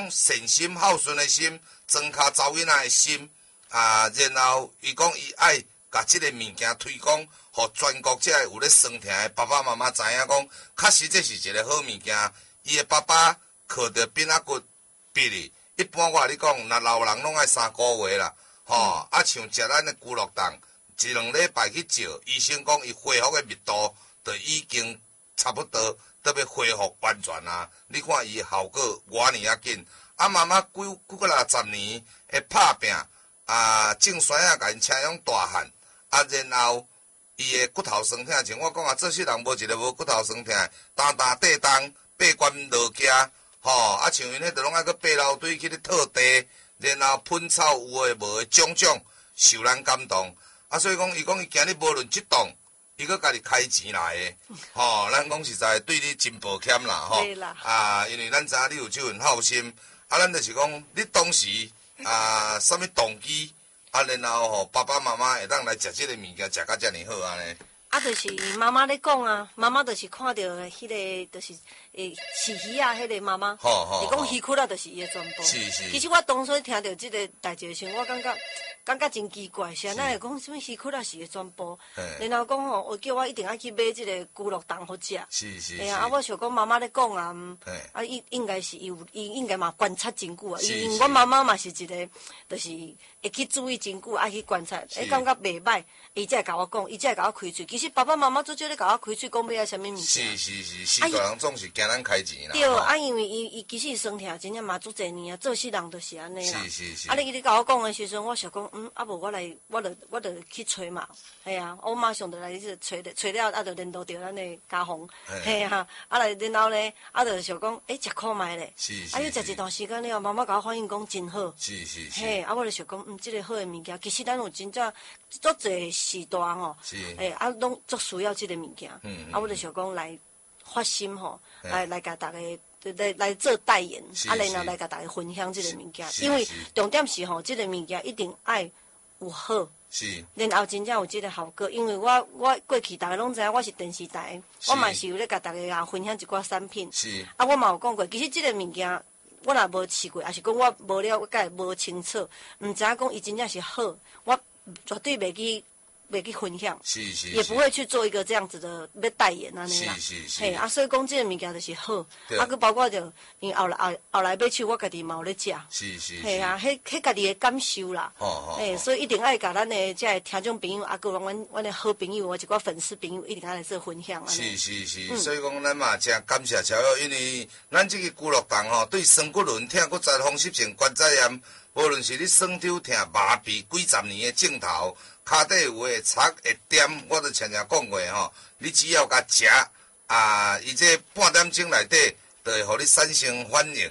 讲善心孝顺的心，庄卡查囡仔的心然后伊讲伊爱甲即个物件推广，互全国遮有咧酸疼的爸爸妈妈知影讲，确实这是一个好物件。伊的爸爸靠着鞭仔骨逼哩，一般我甲你讲，若老人拢爱3个月啦，像食咱的猪肉冻，1-2礼拜去照，医生讲伊恢复的密度就已经差不多，都要恢复完全啊！你看伊效果偌尼啊紧，妈妈几个60年会拍拼种酸啊，甲因请养大汉，然后伊的骨头酸痛，像我讲做世人无一个无骨头酸痛，担地重，爬悬落屐，像因迄都拢爱去爬楼梯去咧套地，然后喷草有诶无诶种种，受咱感动。所以讲，伊讲伊今日无论即栋，伊搁家己开钱来诶，咱讲实在对你真抱歉啦，因为咱知影你有即份孝心，咱就是讲你当时啥物动机，然后爸爸妈妈会当来食即个物件，食甲遮尔好安尼。 就是妈妈咧讲妈妈就是看到迄个，就是饲鱼迄个妈妈，伊讲鱼窟就是伊的全部。 是。 其实我当初听到即个代志的时候，我感觉真奇怪，是哪会讲什么鱼窟是伊的全部？然后讲我叫我一定要去买即个猪肉冻好食。 是。 我想讲妈妈咧讲伊应该是伊应该嘛观察真久因为我妈妈嘛是一个，就是会去注意真久，爱去观察，感觉袂歹，伊才会甲我讲，伊才会甲我开嘴。其实爸爸妈妈做少咧甲我开嘴，讲要啥物物件。 是，世大人总是惊咱开钱啦。 对，因为伊其实酸痛真正嘛足侪年做世人就是安尼啦。 是。 你甲我讲的时阵，我想讲，无我就去找嘛，系我马上就来找了，就联络到咱的家访，系然后咧，就想讲，食看卖咧。 是。 又食一段时间了，妈妈甲我反映讲真好。 是。 嘿，我就想讲，即个好的物件，其实咱有真正足侪时段是。 拢足需要即个物件。我就想讲来发心来甲大家来做代言，然后来甲大家分享即个物件。因为重点是即个物件一定爱有好。 是。 然后真正有即个效果，因为我过去大家拢知影我是电视台，我嘛是有咧甲大家分享一寡产品。 是。 我嘛有讲过，其实即个物件我若无试过，也是讲我无了解无清楚，毋知影讲伊真正是好，我绝对袂去分享， 是， 也不会去做一个这样子的要代言安尼啦。 是。 嘿，所以讲这个物件就是好，佮包括就因为后来要去，我家己嘛有咧食。 是。 嘿迄家己的感受啦。所以一定爱甲咱的这个听众朋友，佮阮的好朋友，我一寡粉丝朋友，一定爱来做分享安尼。 是。所以讲咱嘛真感谢超友，因为咱这个骨肉冻对酸骨轮痛、骨质风湿性关节炎，无论是你酸抽痛、麻痹几十年的症头。骹底有诶擦会点，我都常常讲过你只要甲食伊这半点钟内底，就会互你产生反应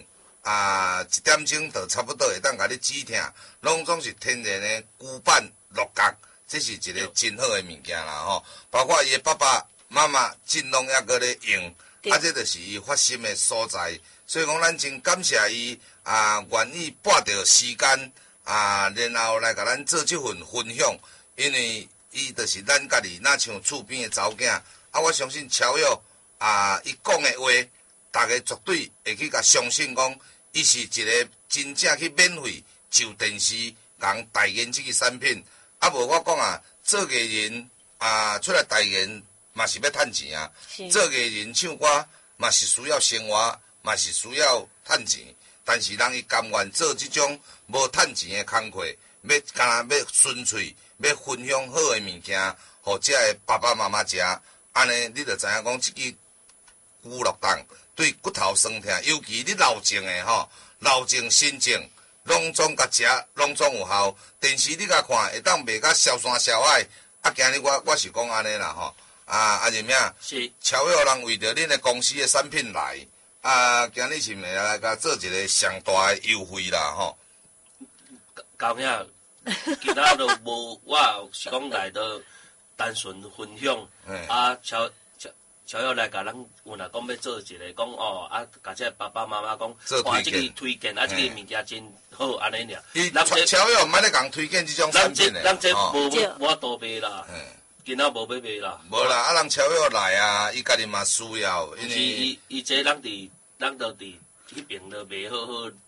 1点钟就差不多会当甲你止痛，拢总是天然的骨板鹿角，这是一个真好的物件啦包括伊的爸爸妈妈尽量也搁咧用，这就是伊发心的所在。所以讲，咱真感谢伊愿意拨着时间然后来甲咱做这份分享。因为伊就是咱家己，若像厝边的查某囝，我相信超友伊讲的话，大家绝对会去甲相信讲，伊是一个真正去免费就电视讲代言这个产品。无我讲做艺人出来代言嘛是要趁钱做艺人唱歌嘛是需要生活，嘛是需要趁钱，但是人伊甘愿做这种无趁钱的工课，要纯粹。要分享好的物件，互遮个爸爸妈妈食，安尼你就知影讲，即支骨肉冻对骨头酸痛，尤其你老症的老症新症，拢总甲食，拢总有效。电视你甲看，会当卖甲消山消海。今日我是讲安尼啦任命是超有人为着恁的公司的产品来，今日是咪来甲做一个上大的优惠啦高兄。其他都无，我是讲来到单纯分享，超要来甲咱有若讲要做一个讲甲这爸爸妈妈讲， 这个推荐，这个物件真好安尼尔。 超要毋捌咧讲推荐这种产品的， 咱这无多卖啦，今仔无要卖啦。 无啦，人超要来伊家己嘛需要，因为伊这咱就伫迄边就卖好，